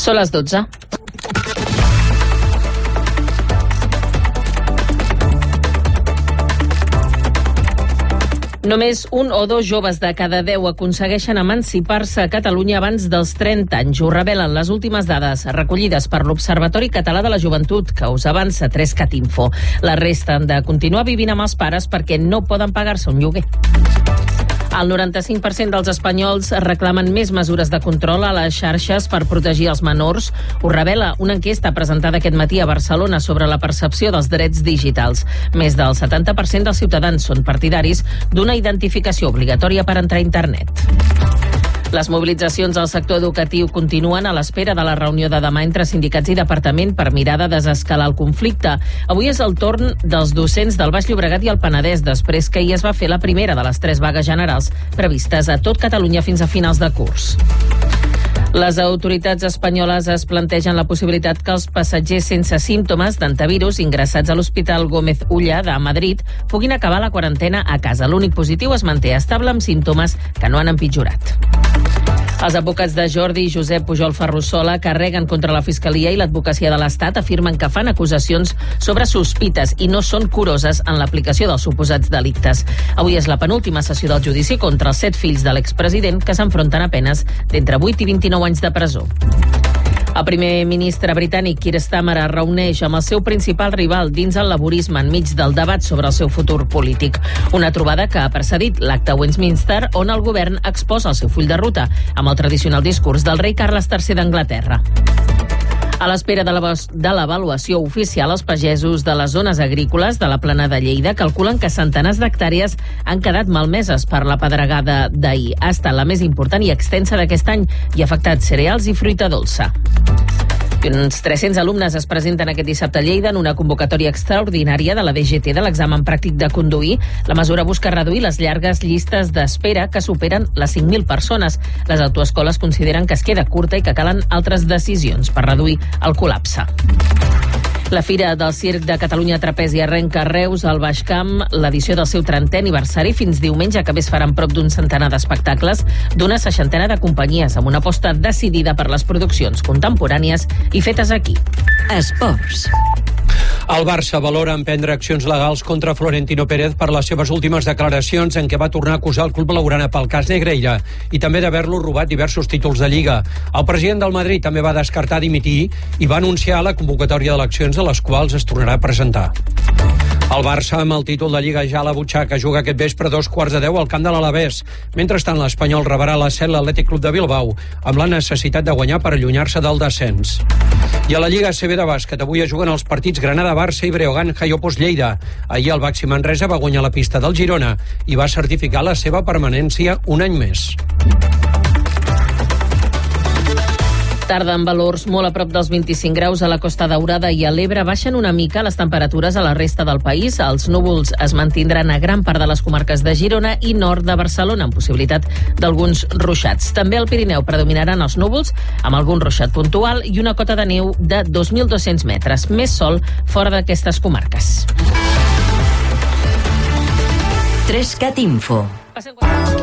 Són les 12. Només 1 o 2 joves de cada 10 aconsegueixen emancipar-se a Catalunya abans dels 30 anys. Ho revelen les últimes dades recollides per l'Observatori Català de la Joventut, que us avança 3catinfo. La resta han de continuar vivint amb els pares perquè no poden pagar-se un lloguer. El 95% dels espanyols reclamen més mesures de control a les xarxes per protegir els menors. Ho revela una enquesta presentada aquest matí a Barcelona sobre la percepció dels drets digitals. Més del 70% dels ciutadans són partidaris d'una identificació obligatòria per entrar a internet. Les mobilitzacions al sector educatiu continuen a l'espera de la reunió de demà entre sindicats i departament per mirar de desescalar el conflicte. Avui és el torn dels docents del Baix Llobregat i el Penedès, després que ahir es va fer la primera de les 3 vagues generals previstes a tot Catalunya fins a finals de curs. Les autoritats espanyoles es plantegen la possibilitat que els passatgers sense símptomes d'antivirus ingressats a l'Hospital Gómez Ulla de Madrid puguin acabar la quarantena a casa. L'únic positiu es manté estable amb símptomes que no han empitjorat. Els advocats de Jordi i Josep Pujol Ferrusola carreguen contra la Fiscalia i l'Advocacia de l'Estat, afirmen que fan acusacions sobre sospites i no són curoses en l'aplicació dels suposats delictes. Avui és la penúltima sessió del judici contra els 7 fills de l'expresident, que s'enfronten a penes d'entre 8 i 29 anys de presó. El primer ministre britànic Keir Starmer es reuneix amb el seu principal rival dins el laborisme enmig del debat sobre el seu futur polític. Una trobada que ha precedit l'acte a Westminster, on el govern exposa el seu full de ruta amb el tradicional discurs del rei Carles III d'Anglaterra. A l'espera de l'avaluació oficial, els pagesos de les zones agrícoles de la Plana de Lleida calculen que centenars d'hectàrees han quedat malmeses per la pedregada d'ahir. Ha estat la més important i extensa d'aquest any i ha afectat cereals i fruita dolça. Uns 300 alumnes es presenten aquest dissabte a Lleida en una convocatòria extraordinària de la DGT de l'examen pràctic de conduir. La mesura busca reduir les llargues llistes d'espera que superen les 5.000 persones. Les autoescoles consideren que es queda curta i que calen altres decisions per reduir el col·lapse. La Fira del Circ de Catalunya Trapezi arrenca a Reus, al Baix Camp, l'edició del seu 30è aniversari. Fins diumenge, que més faran prop d'un centenar d'espectacles d'una 60ena de companyies, amb una aposta decidida per les produccions contemporànies i fetes aquí. Esports. El Barça valora emprendre accions legals contra Florentino Pérez per les seves últimes declaracions en què va tornar a acusar el club blaugrana pel cas Negreira i també d'haver-lo robat diversos títols de Lliga. El president del Madrid també va descartar dimitir i va anunciar la convocatòria d'eleccions a les quals es tornarà a presentar. El Barça, amb el títol de Lliga ja a la butxaca, juga aquest vespre a 9:15 al camp de l'Alavés. Mentrestant, l'Espanyol rebrà la Cel l'Atlètic Club de Bilbao, amb la necessitat de guanyar per allunyar-se del descens. I a la Lliga ACB de bàsquet, avui es juguen els partits Granada-Barça i Breogán-Jaiopos Lleida. Ahir el Baxi Manresa va guanyar la pista del Girona i va certificar la seva permanència un any més. Tarda amb valors molt a prop dels 25 graus a la Costa Daurada i a l'Ebre. Baixen una mica les temperatures a la resta del país. Els núvols es mantindran a gran part de les comarques de Girona i nord de Barcelona, amb possibilitat d'alguns ruixats. També al Pirineu predominaran els núvols, amb algun ruixat puntual i una cota de neu de 2.200 metres. Més sol fora d'aquestes comarques. 3catinfo.